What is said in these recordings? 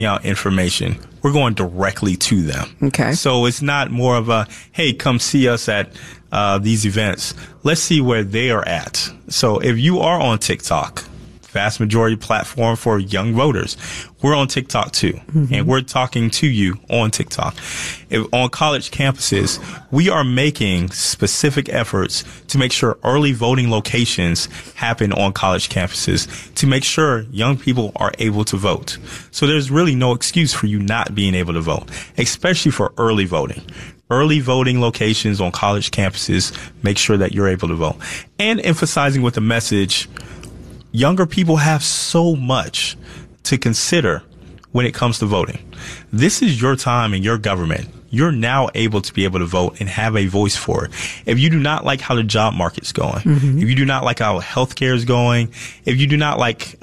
out information, we're going directly to them. Okay. So it's not more of a, hey, come see us at these events. Let's see where they are at. So if you are on TikTok, vast majority platform for young voters, we're on TikTok too. And we're talking to you on TikTok. On college campuses, we are making specific efforts to make sure early voting locations happen on college campuses to make sure young people are able to vote. So there's really no excuse for you not being able to vote, especially for early voting. Early voting locations on college campuses make sure that you're able to vote. And emphasizing with the message, younger people have so much to consider when it comes to voting. This is your time in your government. You're now able to be able to vote and have a voice for it. If you do not like how the job market's going, if you do not like how healthcare is going, if you do not like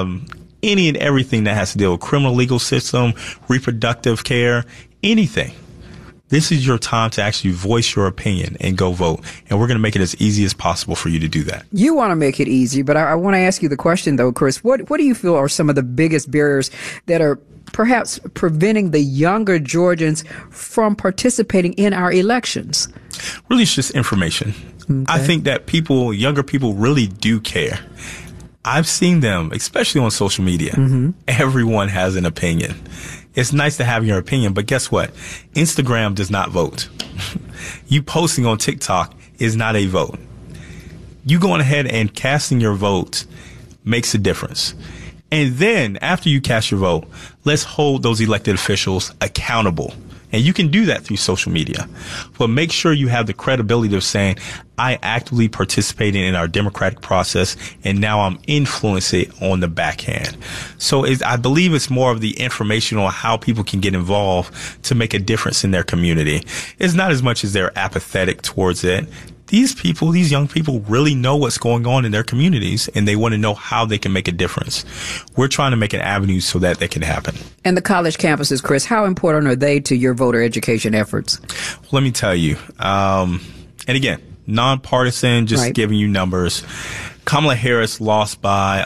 any and everything that has to deal with criminal legal system, reproductive care, anything, this is your time to actually voice your opinion and go vote. And we're going to make it as easy as possible for you to do that. You want to make it easy, but I want to ask you the question, though, Chris. What do you feel are some of the biggest barriers that are perhaps preventing the younger Georgians from participating in our elections? Really, it's just information. Okay. I think that younger people really do care. I've seen them, especially on social media. Everyone has an opinion. It's nice to have your opinion, but guess what? Instagram does not vote. You posting on TikTok is not a vote. You going ahead and casting your vote makes a difference. And then after you cast your vote, let's hold those elected officials accountable. And you can do that through social media. But make sure you have the credibility of saying, I actively participated in our democratic process, and now I'm influencing it on the backhand. So I believe it's more of the information on how people can get involved to make a difference in their community. It's not as much as they're apathetic towards it. These young people really know what's going on in their communities, and they want to know how they can make a difference. We're trying to make an avenue so that they can happen. And the college campuses, Chris, how important are they to your voter education efforts? Well, let me tell you, and again, nonpartisan, just giving you numbers. Kamala Harris lost by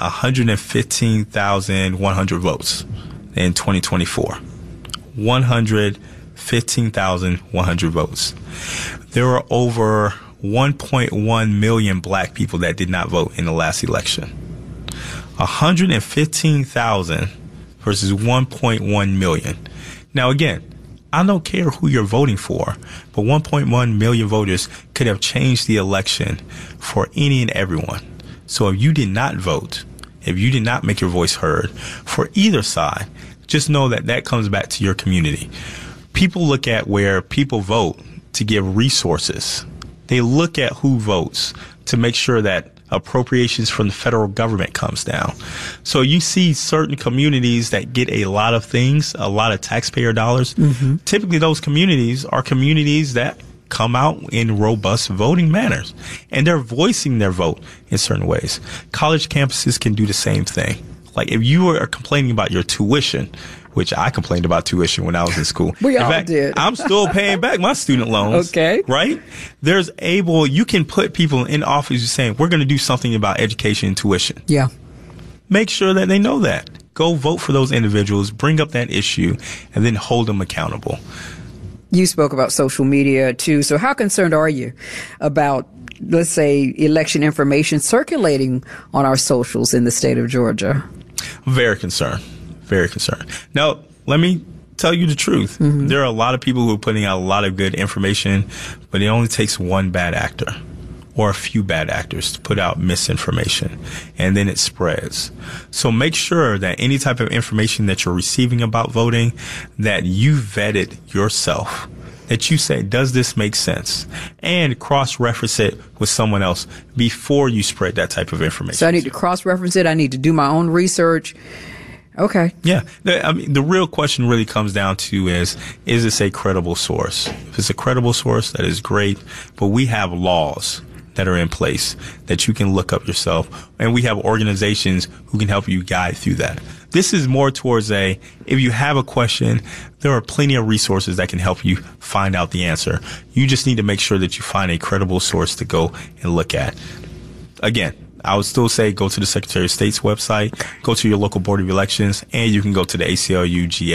115,100 votes in 2024. 115,100 votes. There were over 1.1 million black people that did not vote in the last election. 115,000 versus 1.1 million. Now, again, I don't care who you're voting for, but 1.1 million voters could have changed the election for any and everyone. So if you did not vote, if you did not make your voice heard for either side, just know that that comes back to your community. People look at where people vote to give resources. They look at who votes to make sure that appropriations from the federal government comes down. So you see certain communities that get a lot of things, a lot of taxpayer dollars. Typically those communities are communities that come out in robust voting manners, and they're voicing their vote in certain ways. College campuses can do the same thing. Like if you are complaining about your tuition, which I complained about tuition when I was in school. We all did. I'm still paying back my student loans. Okay. Right? You can put people in office saying, we're going to do something about education and tuition. Yeah. Make sure that they know that. Go vote for those individuals, bring up that issue, and then hold them accountable. You spoke about social media too. So how concerned are you about, let's say, election information circulating on our socials in the state of Georgia? Very concerned. Very concerned. Now, let me tell you the truth. There are a lot of people who are putting out a lot of good information, but it only takes one bad actor or a few bad actors to put out misinformation, and then it spreads. So make sure that any type of information that you're receiving about voting, that you vetted yourself, that you say, does this make sense? And cross-reference it with someone else before you spread that type of information. So I need to cross-reference it. I need to do my own research. Okay. Yeah. I mean, the real question really comes down to is this a credible source? If it's a credible source, that is great. But we have laws that are in place that you can look up yourself. And we have organizations who can help you guide through that. This is more towards if you have a question, there are plenty of resources that can help you find out the answer. You just need to make sure that you find a credible source to go and look at. Again, I would still say go to the Secretary of State's website, go to your local Board of Elections, and you can go to the ACLU